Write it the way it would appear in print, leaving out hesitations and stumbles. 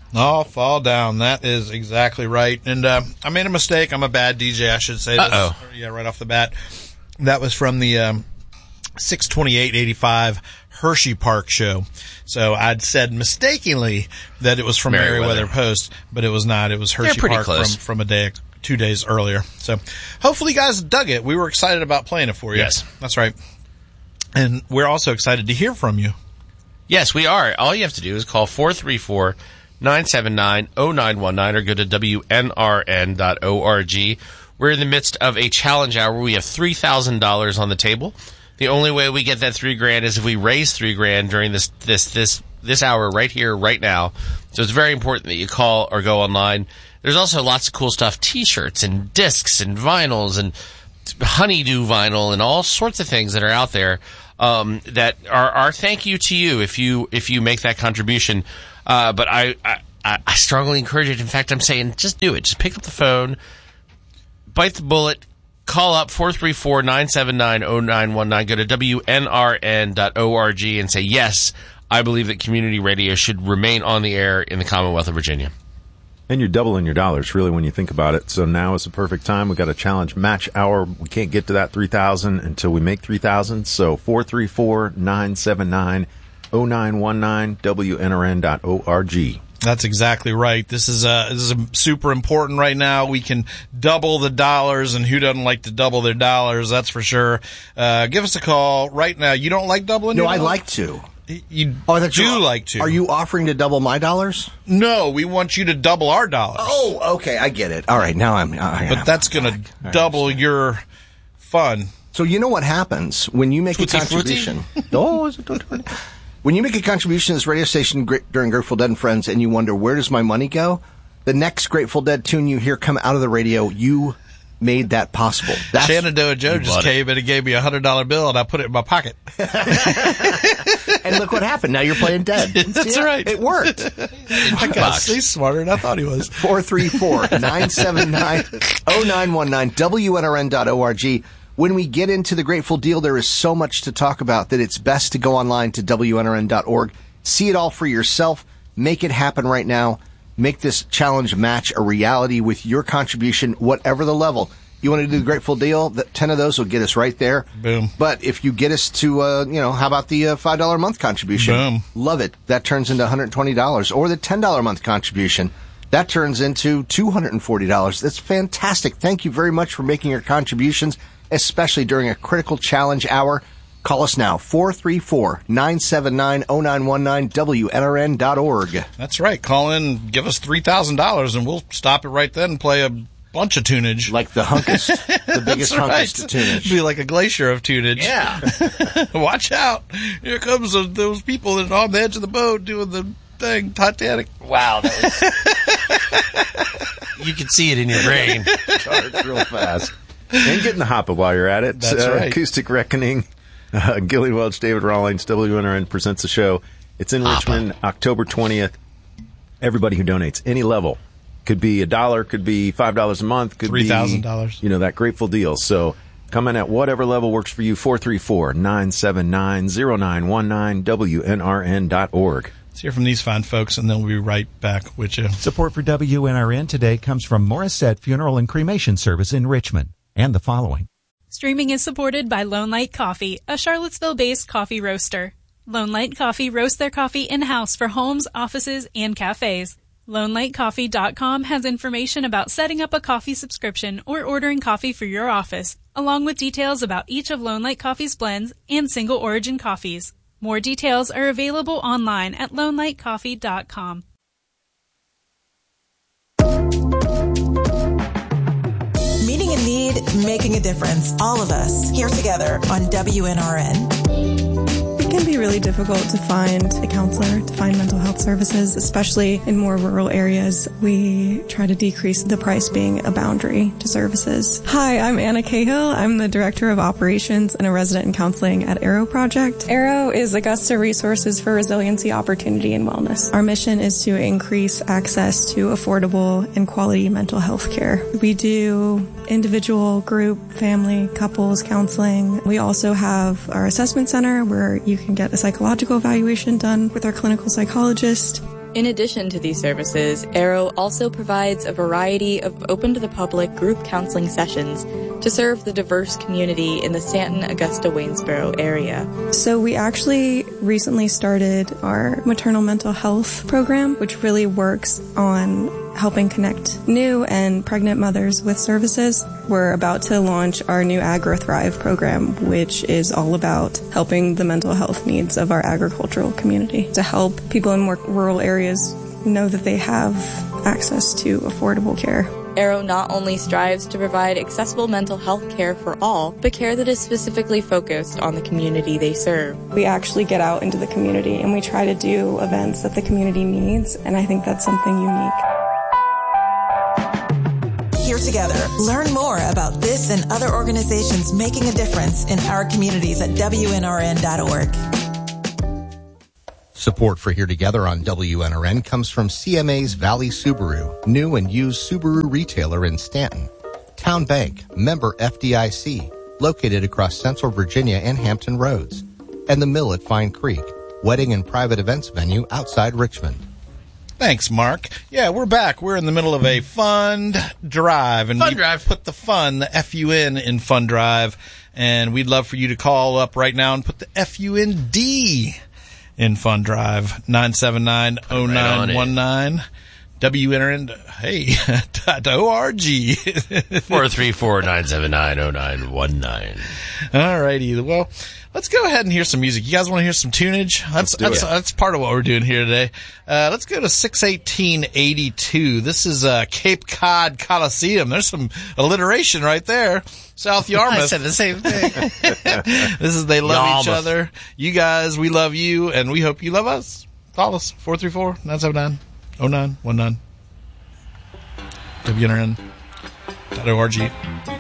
Oh, fall down. That is exactly right. And I made a mistake. I'm a bad DJ, I should say. Yeah, right off the bat. That was from the 6/28/85 Hershey Park show. So I'd said mistakenly that it was from Merriweather Post, but it was not. It was Hershey Park from 2 days earlier. So hopefully you guys dug it. We were excited about playing it for you. Yes. That's right. And we're also excited to hear from you. Yes, we are. All you have to do is call 434-979-0919 or go to WNRN.org. We're in the midst of a challenge hour. We have $3,000 on the table. The only way we get that $3,000 is if we raise $3,000 during this hour right here, right now. So it's very important that you call or go online. There's also lots of cool stuff, T-shirts and discs and vinyls and honeydew vinyl and all sorts of things that are out there that are our thank you to you if you make that contribution. But I strongly encourage it. In fact, I'm saying just do it. Just pick up the phone, bite the bullet. Call up 434-979-0919. Go to WNRN.org and say, yes, I believe that community radio should remain on the air in the Commonwealth of Virginia. And you're doubling your dollars, really, when you think about it. So now is the perfect time. We've got a challenge match hour. We can't get to that $3,000 until we make $3,000. So 434-979-0919, WNRN.org. That's exactly right. This is super important right now. We can double the dollars, and who doesn't like to double their dollars? That's for sure. Give us a call right now. You don't like doubling your dollars? No, I like to. You do like to. Are you offering to double my dollars? No, we want you to double our dollars. Oh, okay, I get it. All right, now but that's going to double your fun. So you know what happens when you make a contribution? When you make a contribution to this radio station during Grateful Dead and Friends and you wonder, where does my money go? The next Grateful Dead tune you hear come out of the radio, you made that possible. Shenandoah Joe just came in and gave me a $100 bill, and I put it in my pocket. And look what happened. Now you're playing dead. That's right. It worked. He's smarter than I thought he was. 434-979-0919, WNRN.org. When we get into the Grateful Deal, there is so much to talk about that it's best to go online to WNRN.org. See it all for yourself. Make it happen right now. Make this challenge match a reality with your contribution, whatever the level. You want to do the Grateful Deal? 10 of those will get us right there. Boom. But if you get us to, how about the $5 a month contribution? Boom. Love it. That turns into $120. Or the $10 a month contribution. That turns into $240. That's fantastic. Thank you very much for making your contributions, especially during a critical challenge hour. Call us now, 434-979-0919, WNRN.org. That's right. Call in, give us $3,000, and we'll stop it right then and play a bunch of tunage. Like the hunkest, the biggest hunkest of tunage. It'd be like a glacier of tunage. Yeah. Watch out. Here comes those people that are on the edge of the boat doing the thing, Titanic. Wow. That was... You can see it in your brain. Charge real fast. And get in the hopper while you're at it. That's right. Acoustic Reckoning. Gilly Welch, David Rawlings, WNRN presents the show. It's in Richmond, October 20th. Everybody who donates, any level, could be $1, could be $5 a month, could be $3,000. That Grateful Deal. So come in at whatever level works for you. 434-979-0919, WNRN.org. Let's hear from these fine folks, and then we'll be right back with you. Support for WNRN today comes from Morissette Funeral and Cremation Service in Richmond, and the following. Streaming is supported by Lone Light Coffee, a Charlottesville-based coffee roaster. Lone Light Coffee roasts their coffee in-house for homes, offices, and cafes. LoneLightCoffee.com has information about setting up a coffee subscription or ordering coffee for your office, along with details about each of Lone Light Coffee's blends and single origin coffees. More details are available online at LoneLightCoffee.com. Meeting a need, making a difference. All of us here together on WNRN. It can be really difficult to find a counselor, to find mental health services, especially in more rural areas. We try to decrease the price being a boundary to services. Hi, I'm Anna Cahill. I'm the Director of Operations and a resident in counseling at Arrow Project. Arrow is Augusta Resources for Resiliency, Opportunity, and Wellness. Our mission is to increase access to affordable and quality mental health care. We do individual, group, family, couples counseling. We also have our assessment center where you can get a psychological evaluation done with our clinical psychologist. In addition to these services, Arrow also provides a variety of open-to-the-public group counseling sessions to serve the diverse community in the Stanton, Augusta, Waynesboro area. So we actually recently started our maternal mental health program, which really works on helping connect new and pregnant mothers with services. We're about to launch our new AgriThrive program, which is all about helping the mental health needs of our agricultural community to help people in more rural areas know that they have access to affordable care. Arrow not only strives to provide accessible mental health care for all, but care that is specifically focused on the community they serve. We actually get out into the community and we try to do events that the community needs, and I think that's something unique. Here together, learn more about this and other organizations making a difference in our communities at WNRN.org. Support for Here Together on WNRN comes from CMA's Valley Subaru, new and used Subaru retailer in Stanton. Town Bank, member FDIC, located across Central Virginia and Hampton Roads. And the Mill at Fine Creek, wedding and private events venue outside Richmond. Thanks, Mark. Yeah, we're back. We're in the middle of a fund drive. And we put the fun, the F-U-N, in fund drive. And we'd love for you to call up right now and put the F-U-N-D in fund drive. 979-0919. WNRN, hey, .org. 434-979-0919. All righty. Well, let's go ahead and hear some music. You guys want to hear some tunage? That's part of what we're doing here today. Let's go to 61882. This is Cape Cod Coliseum. There's some alliteration right there. South Yarmouth. I said the same thing. This is They Love Each Other. You guys, we love you, and we hope you love us. Call us, 434-979-0919. WNRN.org.